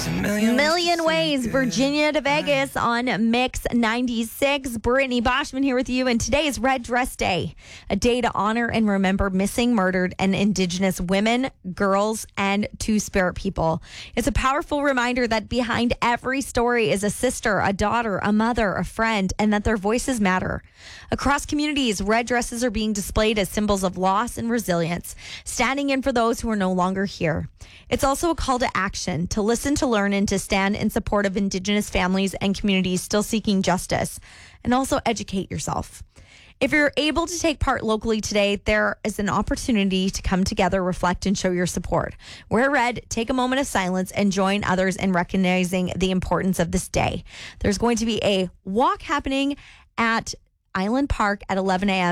There's a million ways, Virginia to Vegas on Mix 96. Brittany Boschman here with you, and today is Red Dress Day, a day to honor and remember missing, murdered, and Indigenous women, girls, and Two-Spirit people. It's a powerful reminder that behind every story is a sister, a daughter, a mother, a friend, and that their voices matter. Across communities, red dresses are being displayed as symbols of loss and resilience, standing in for those who are no longer here. It's also a call to action, to listen, to learn, and to stand in support of Indigenous families and communities still seeking justice, and also educate yourself. If you're able to take part locally today, there is an opportunity to come together, reflect, and show your support. Wear red, take a moment of silence, and join others in recognizing the importance of this day. There's going to be a walk happening at Island Park at 11 a.m.